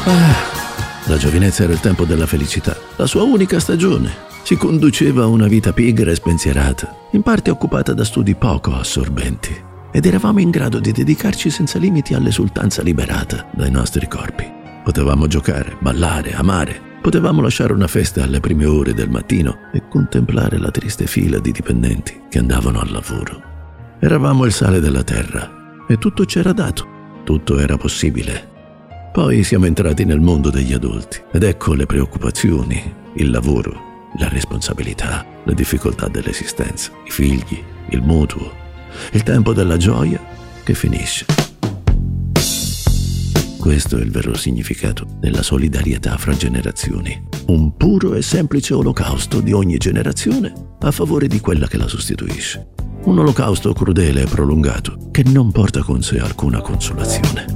La giovinezza era il tempo della felicità, la sua unica stagione. Si conduceva una vita pigra e spensierata, in parte occupata da studi poco assorbenti, ed eravamo in grado di dedicarci senza limiti all'esultanza liberata dai nostri corpi. Potevamo giocare, ballare, amare. Potevamo lasciare una festa alle prime ore del mattino e contemplare la triste fila di dipendenti che andavano al lavoro. Eravamo il sale della terra e tutto c'era dato, tutto era possibile. Poi siamo entrati nel mondo degli adulti ed ecco le preoccupazioni, il lavoro, la responsabilità, le difficoltà dell'esistenza, i figli, il mutuo, il tempo della gioia che finisce. Questo è il vero significato della solidarietà fra generazioni. Un puro e semplice olocausto di ogni generazione a favore di quella che la sostituisce. Un olocausto crudele e prolungato che non porta con sé alcuna consolazione.